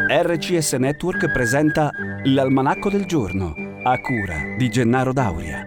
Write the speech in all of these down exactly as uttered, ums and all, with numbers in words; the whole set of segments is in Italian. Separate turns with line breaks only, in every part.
R C S Network presenta l'Almanacco del Giorno, a cura di Gennaro Dauria.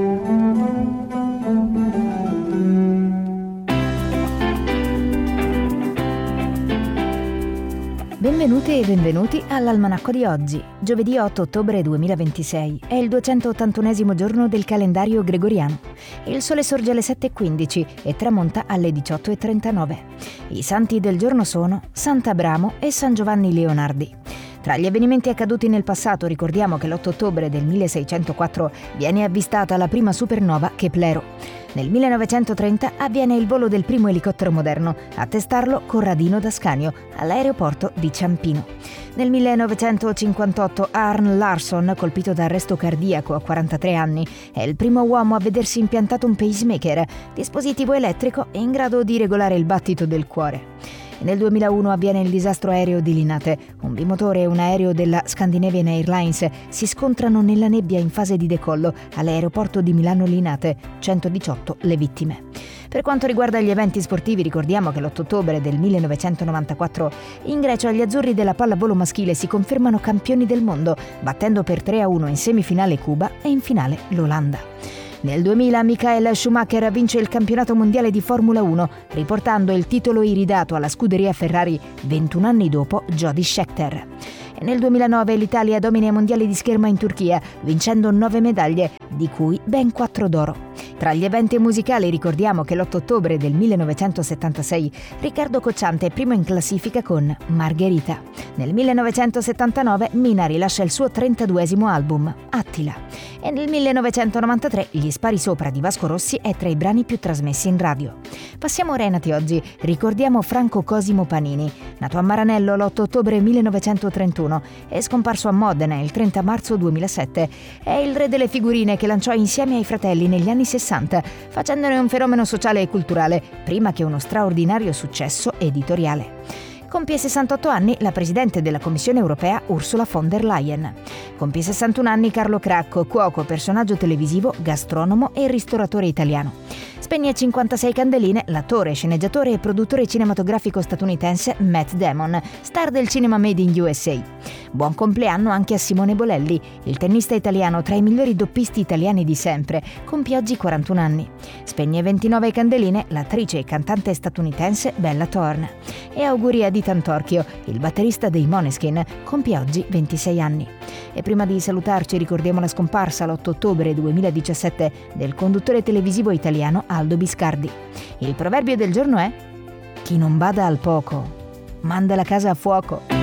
Benvenute e benvenuti all'Almanacco di oggi, giovedì otto ottobre duemilaventisei. È il duecentottantunesimo giorno del calendario gregoriano. Il sole sorge alle sette e quindici e tramonta alle diciotto e trentanove. I santi del giorno sono Sant'Abramo e San Giovanni Leonardi. Tra gli avvenimenti accaduti nel passato ricordiamo che l'otto ottobre del milleseicentoquattro viene avvistata la prima supernova Keplero. Nel millenovecentotrenta avviene il volo del primo elicottero moderno, a testarlo Corradino d'Ascanio, all'aeroporto di Ciampino. Nel millenovecentocinquantotto Arne Larsson, colpito da arresto cardiaco a quarantatré anni, è il primo uomo a vedersi impiantato un pacemaker, dispositivo elettrico in grado di regolare il battito del cuore. Nel duemilauno avviene il disastro aereo di Linate. Un bimotore e un aereo della Scandinavian Airlines si scontrano nella nebbia in fase di decollo all'aeroporto di Milano Linate, centodiciotto le vittime. Per quanto riguarda gli eventi sportivi, ricordiamo che l'otto ottobre del millenovecentonovantaquattro in Grecia gli azzurri della pallavolo maschile si confermano campioni del mondo, battendo per tre a uno in semifinale Cuba e in finale l'Olanda. Nel duemila Michael Schumacher vince il campionato mondiale di Formula uno, riportando il titolo iridato alla scuderia Ferrari ventuno anni dopo Jody Scheckter. E nel duemilanove l'Italia domina i mondiali di scherma in Turchia, vincendo nove medaglie, di cui ben quattro d'oro. Tra gli eventi musicali ricordiamo che l'otto ottobre del millenovecentosettantasei Riccardo Cocciante è primo in classifica con Margherita. Nel millenovecentosettantanove Mina rilascia il suo trentaduesimo album, Attila. E nel millenovecentonovantatré Gli spari sopra di Vasco Rossi è tra i brani più trasmessi in radio. Passiamo ora ai nati oggi. Ricordiamo Franco Cosimo Panini. Nato a Maranello l'otto ottobre millenovecentotrentuno e scomparso a Modena il trenta marzo duemilasette. È il re delle figurine che lanciò insieme ai fratelli negli anni sessanta, facendone un fenomeno sociale e culturale, prima che uno straordinario successo editoriale. Compie sessantotto anni la presidente della Commissione europea Ursula von der Leyen. Compie sessantuno anni Carlo Cracco, cuoco, personaggio televisivo, gastronomo e ristoratore italiano. Spegne a cinquantasei candeline l'attore, sceneggiatore e produttore cinematografico statunitense Matt Damon, star del cinema made in U S A. Buon compleanno anche a Simone Bolelli, il tennista italiano tra i migliori doppisti italiani di sempre, compie oggi quarantuno anni. Spegne ventinove candeline l'attrice e cantante statunitense Bella Thorne. E auguri a Ethan Torchio, il batterista dei Måneskin, compie oggi ventisei anni. E prima di salutarci ricordiamo la scomparsa l'otto ottobre duemiladiciassette del conduttore televisivo italiano Aldo Biscardi. Il proverbio del giorno è: chi non bada al poco, manda la casa a fuoco.